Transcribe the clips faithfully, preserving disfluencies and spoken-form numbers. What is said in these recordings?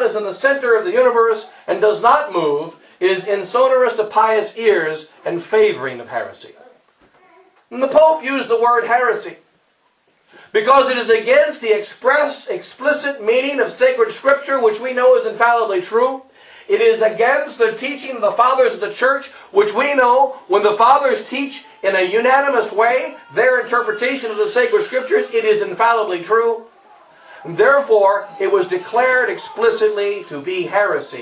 is in the center of the universe and does not move is insonorous to pious ears and favoring of heresy. And the Pope used the word heresy because it is against the express, explicit meaning of sacred Scripture, which we know is infallibly true. It is against the teaching of the Fathers of the Church, which we know when the Fathers teach in a unanimous way their interpretation of the sacred Scriptures, it is infallibly true. And therefore, it was declared explicitly to be heresy.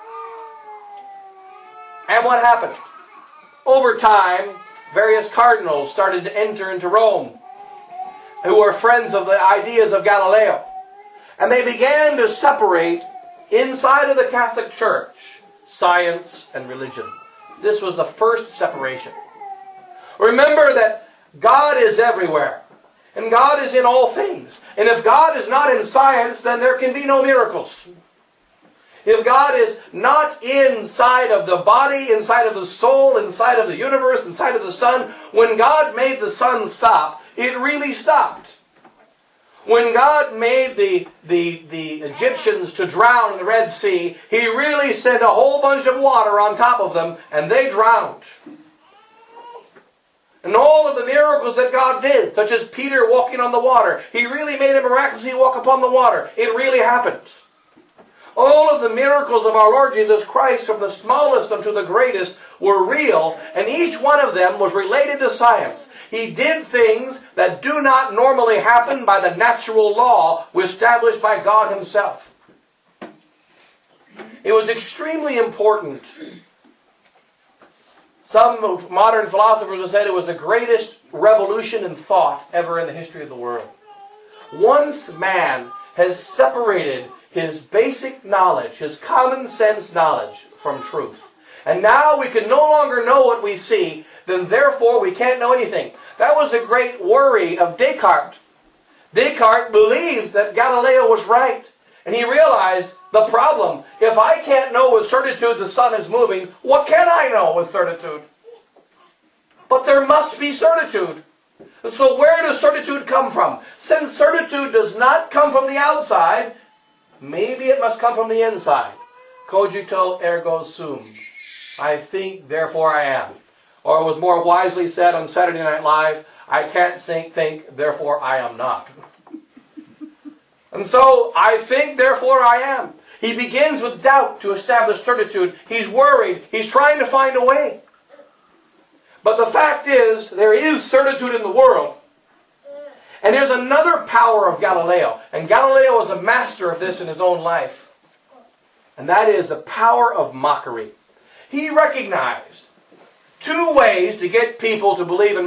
And what happened? Over time, various cardinals started to enter into Rome, who were friends of the ideas of Galileo. And they began to separate, inside of the Catholic Church, science and religion. This was the first separation. Remember that God is everywhere. And God is in all things. And if God is not in science, then there can be no miracles. If God is not inside of the body, inside of the soul, inside of the universe, inside of the sun, when God made the sun stop, it really stopped. When God made the, the, the Egyptians to drown in the Red Sea, He really sent a whole bunch of water on top of them, and they drowned. And all of the miracles that God did, such as Peter walking on the water, He really made him miraculously walk upon the water. It really happened. All of the miracles of our Lord Jesus Christ, from the smallest unto the greatest, were real, and each one of them was related to science. He did things that do not normally happen by the natural law established by God Himself. It was extremely important. Some modern philosophers have said it was the greatest revolution in thought ever in the history of the world. Once man has separated his basic knowledge, his common sense knowledge, from truth, and now we can no longer know what we see, then therefore we can't know anything. That was the great worry of Descartes. Descartes believed that Galileo was right, and he realized the problem. If I can't know with certitude the sun is moving, what can I know with certitude? But there must be certitude. So where does certitude come from? Since certitude does not come from the outside, maybe it must come from the inside. Cogito ergo sum. I think, therefore I am. Or it was more wisely said on Saturday Night Live, I can't think, think, therefore I am not. And so, I think, therefore I am. He begins with doubt to establish certitude. He's worried. He's trying to find a way. But the fact is, there is certitude in the world. And there's another power of Galileo. And Galileo was a master of this in his own life. And that is the power of mockery. He recognized two ways to get people to believe in